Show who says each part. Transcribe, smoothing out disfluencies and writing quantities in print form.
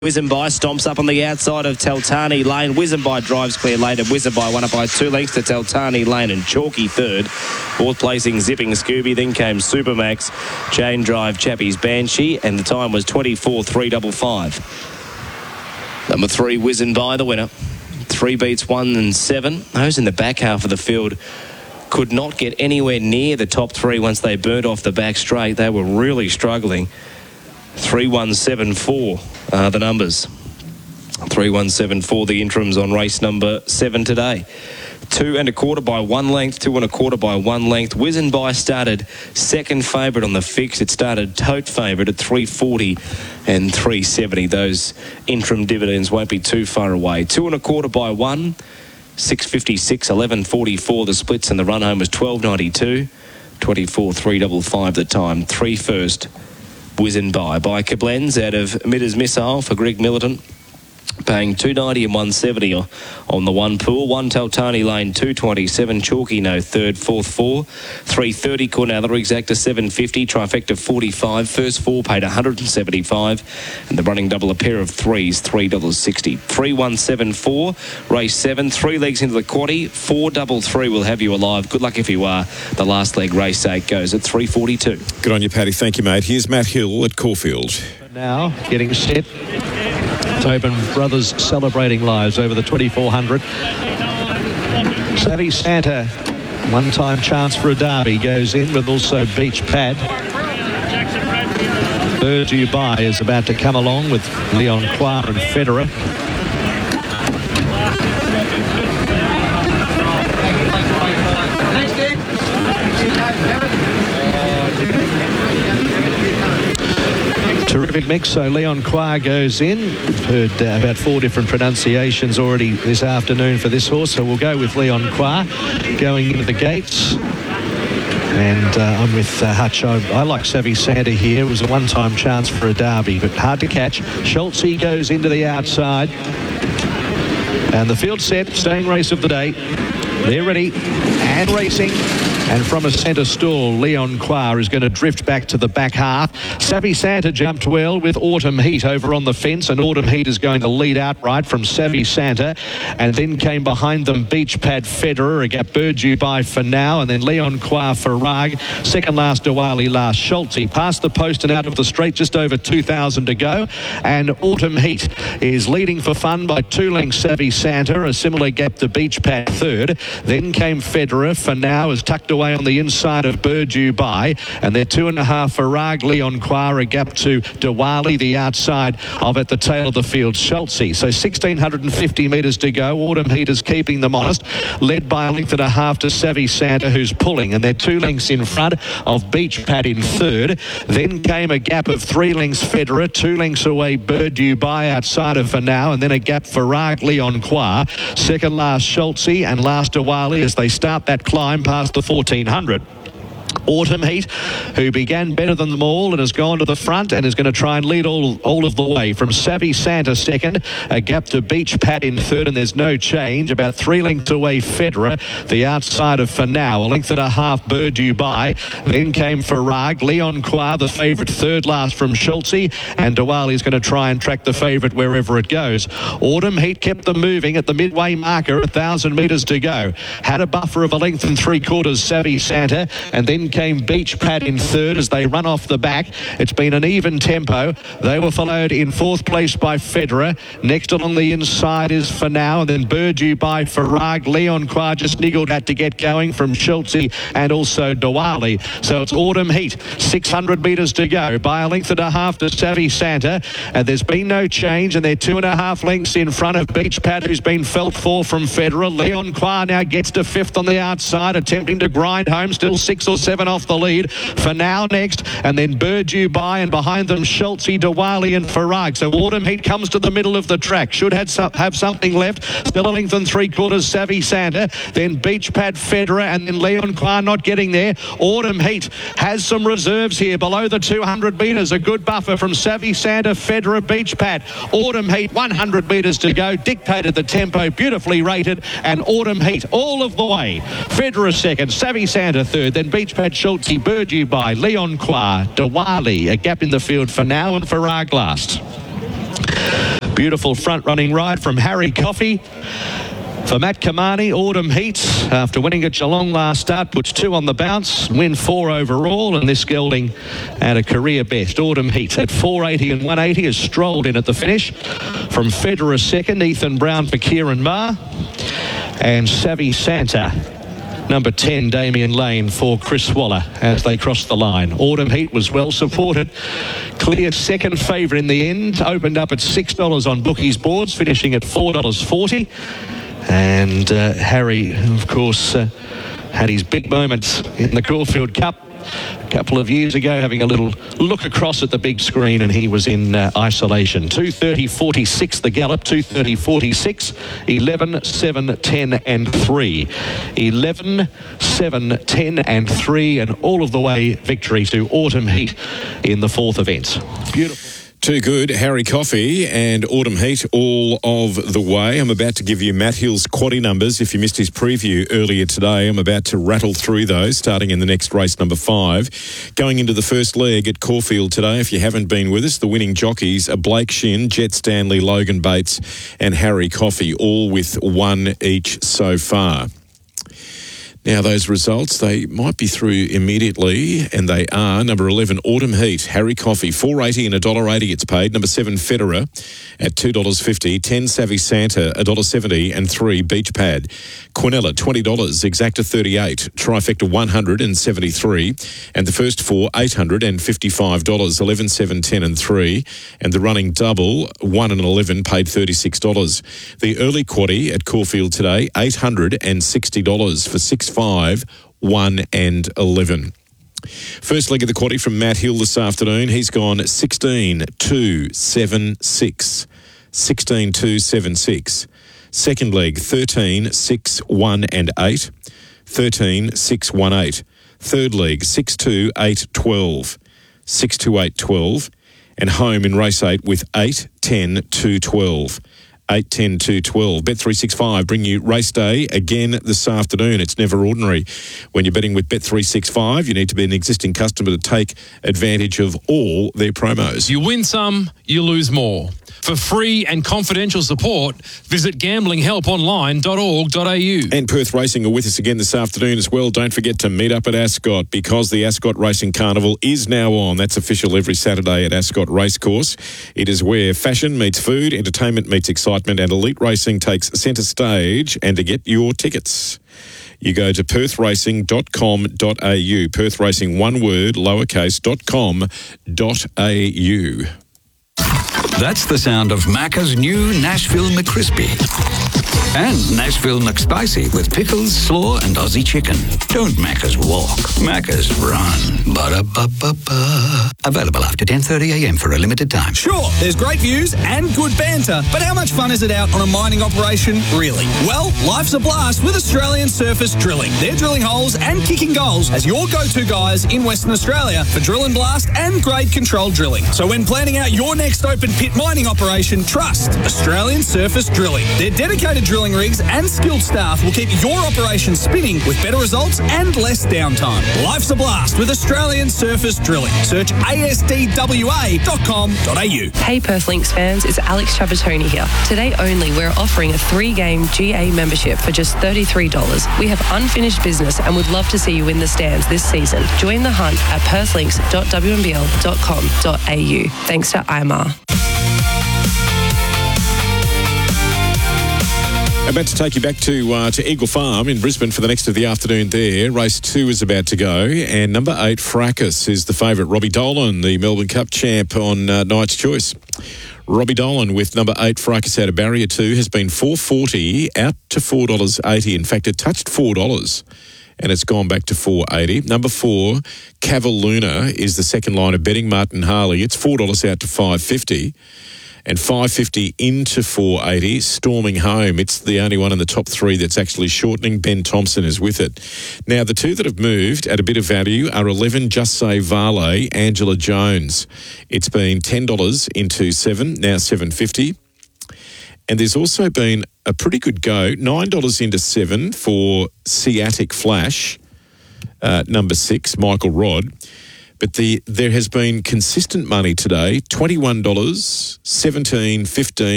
Speaker 1: Whizzin' stomps up on the outside of Teltani Lane. Whizzin' drives clear late, and Whizzin' won it by 2 lengths to Teltani Lane and Chalky third. Fourth placing Zipping Scooby. Then came Supermax, Chain Drive, Chappie's Banshee, and the time was 24.355. Number 3, Whizzin' the winner. 3 beats 1 and 7. Those in the back half of the field could not get anywhere near the top 3 once they burnt off the back straight. They were really struggling. 3174 are the numbers. 3174 the interims on race number 7 today. 2 1/4 by 1 length, 2 1/4 by 1 length. Whizzin' started second favourite on the fix. It started tote favourite at 340 and 370. Those interim dividends won't be too far away. 2 1/4 by 1, 656, 1144 the splits, and the run home was 1292, 24.355 the time. 3 first. Whizzin' by Koblenz out of Mitters Missile for Greg Militant, paying $290 and $170 on the one pool. 1 Teltani Lane, $227. Chalky no third. Fourth 4, $330. Cornella Exacta $750. Trifecta $45. First 4 paid $175, and the running double a pair of 3s $3.60. 3174 race 7. 3 legs into the quaddie. 433 will have you alive. Good luck if you are. The last leg, race 8, goes at 3:42.
Speaker 2: Good on you, Paddy. Thank you, mate. Here's Matt Hill at Caulfield.
Speaker 3: Now getting set. Tobin Brothers celebrating lives over the 2400. Savvy Santa, one-time chance for a derby, goes in with also Beach Pad. Bird Dubai is about to come along with Leon Quar and Federer. Terrific mix. So Leon Quar goes in. We've heard about 4 different pronunciations already this afternoon for this horse, so we'll go with Leon Quar going into the gates. And I'm with Hutch. I like Savvy Santa here. It was a one-time chance for a derby, but hard to catch. Schultze goes into the outside. And the field set, staying race of the day. They're ready and racing. And from a centre stall, Leon Quar is going to drift back to the back half. Savvy Santa jumped well with Autumn Heat over on the fence, and Autumn Heat is going to lead outright from Savvy Santa. And then came behind them Beach Pad Federer, a gap Bird Dubai for now, and then Leon Quar for Rag. Second last Diwali last Schultze. Past the post and out of the straight, just over 2,000 to go. And Autumn Heat is leading for fun by 2 lengths Savvy Santa, a similar gap to Beach Pad third. Then came Federer for now, is tucked away on the inside of Bird Dubai, and they're 2.5 for Rag. Leon Quar, a gap to Diwali, the outside of at the tail of the field Schultze. So 1,650 metres to go. Autumn Heat is keeping them honest, led by a length and a half to Savvy Santa, who's pulling, and they're 2 lengths in front of Beach Pad in third. Then came a gap of 3 lengths Federer, 2 lengths away Bird Dubai outside of for now, and then a gap for Rag. Leon Quar, second last Schultze, and last Diwali as they start that climb past the 1,400. Autumn Heat, who began better than them all and has gone to the front and is going to try and lead all of the way from Savvy Santa second, a gap to Beach Pad in third, and there's no change. About 3 lengths away Federer, the outside of for now, a length and a half Bird Dubai. Then came Farag. Leon Quar, the favourite, third last from Schultze, and Diwali's going to try and track the favourite wherever it goes. Autumn Heat kept them moving at the midway marker, 1,000 metres to go. Had a buffer of a length and 3/4 Savvy Santa, and then came Beach Pad in third as they run off the back. It's been an even tempo. They were followed in 4th place by Federer. Next along the inside is for now, and then Bird Dubai for Rag. Leon Quar just niggled at to get going from Schultze and also Diwali. So it's Autumn Heat, 600 metres to go by a length and a half to Savvy Santa, and there's been no change, and they're 2.5 lengths in front of Beach Pad, who's been felt for from Federer. Leon Quar now gets to 5th on the outside, attempting to grind home, still 6 or 7 off the lead. For now next, and then Bird Dubai, and behind them Schultze, Diwali and Farag. So Autumn Heat comes to the middle of the track, should have something left. Still a length and 3/4 Savvy Santa, then Beach Pad Federer, and then Leon Quar not getting there. Autumn Heat has some reserves here below the 200 metres, a good buffer from Savvy Santa, Federer, Beach Pad. Autumn Heat, 100 metres to go, dictated the tempo, beautifully rated, and Autumn Heat all of the way. Federer second, Savvy Santa third, then Beach Pad, Schultze, Bird Dubai, Leon Quar, Diwali, a gap in the field for now, and Farag last. Beautiful front-running ride from Harry Coffey. For Matt Kamani, Autumn Heat, after winning at Geelong last start, puts 2 on the bounce, win 4 overall, and this gelding at a career best. Autumn Heat at 480 and 180 has strolled in at the finish. From Federer second, Ethan Brown for Kieran Maher, and Savvy Santa, number 10, Damien Lane for Chris Waller as they cross the line. Autumn Heat was well supported. Clear second favourite in the end. Opened up at $6 on bookies boards, finishing at $4.40. And Harry, of course, had his big moments in the Caulfield Cup a couple of years ago, having a little look across at the big screen, and he was in isolation. 2:30.46 the gallop, 2:30.46, 11, 7, 10 and 3. 11, 7, 10 and 3, and all of the way victory to Autumn Heat in the 4th event. Beautiful.
Speaker 2: Too good. Harry Coffey and Autumn Heat all of the way. I'm about to give you Matt Hill's quaddie numbers. If you missed his preview earlier today, I'm about to rattle through those, starting in the next race, number 5. Going into the first leg at Caulfield today, if you haven't been with us, the winning jockeys are Blake Shin, Jet Stanley, Logan Bates and Harry Coffey, all with 1 each so far. Now, those results, they might be through immediately, and they are. Number 11, Autumn Heat, Harry Coffey, $4.80 and $1.80 it's paid. Number 7, Federer at $2.50. 10, Savvy Santa, $1.70 and 3, Beach Pad. Quinella, $20, Exacta 38, Trifecta $173, and the first 4, $855, 11, 7, 10 and 3, and the running double, 1 and 11, paid $36. The early quaddie at Caulfield today, $860 for 6, 5, 1 and 11. First leg of the quaddie from Matt Hill this afternoon. He's gone 16, 2, 7, 6. 16, 2, 7, 6. Second leg, 13, 6, 1 and 8. 13, 6, 1, 8. Third leg, 6, 2, 8, 12. 6, 2, 8, 12. And home in race 8 with 8, 10, 2, 12. 8, 10, 2, 12. Bet365 bring you race day again this afternoon. It's never ordinary. When you're betting with Bet365, you need to be an existing customer to take advantage of all their promos.
Speaker 4: You win some, you lose more. For free and confidential support, visit gamblinghelponline.org.au.
Speaker 2: And Perth Racing are with us again this afternoon as well. Don't forget to meet up at Ascot, because the Ascot Racing Carnival is now on. That's official every Saturday at Ascot Racecourse. It is where fashion meets food, entertainment meets excitement, and elite racing takes centre stage. And to get your tickets, you go to perthracing.com.au. Perth Racing, one word, lowercase, .com.au.
Speaker 5: That's the sound of Macca's new Nashville McCrispy. And Nashville McSpicy with pickles, slaw and Aussie chicken. Don't Macca's walk, Macca's run. Ba-da-ba-ba-ba. Available after 10:30am for a limited time.
Speaker 6: Sure, there's great views and good banter, but how much fun is it out on a mining operation, really? Well, life's a blast with Australian Surface Drilling. They're drilling holes and kicking goals as your go-to guys in Western Australia for drill and blast and grade control drilling. So when planning out your next open pit mining operation, trust Australian Surface Drilling. Their dedicated drilling rigs and skilled staff will keep your operation spinning with better results and less downtime. Life's a blast with Australian Surface Drilling. Search asdwa.com.au.
Speaker 7: Hey Perth Lynx fans, it's Alex Trapattoni here. Today only, we're offering a 3-game GA membership for just $33. We have unfinished business and would love to see you in the stands this season. Join the hunt at perthlinks.wnbl.com.au. Thanks to IMAR.
Speaker 2: About to take you back to Eagle Farm in Brisbane for the next of the afternoon there. Race 2 is about to go, and number 8, Fracas, is the favourite. Robbie Dolan, the Melbourne Cup champ on Night's Choice. Robbie Dolan with number 8, Fracas out of barrier 2, has been $4.40 out to $4.80. In fact, it touched $4 and it's gone back to $4.80. Number 4, Cavalluna, is the second line of betting. Martin Harley, it's $4 out to $5.50. And $5.50 into $4.80, Storming Home. It's the only one in the top 3 that's actually shortening. Ben Thompson is with it. Now, the 2 that have moved at a bit of value are 11, Just Say Varley, Angela Jones. It's been $10 into 7, now $7.50. And there's also been a pretty good go, $9 into 7 for Sciatic Flash, number 6, Michael Rodd. But there has been consistent money today, $21, $17, $15.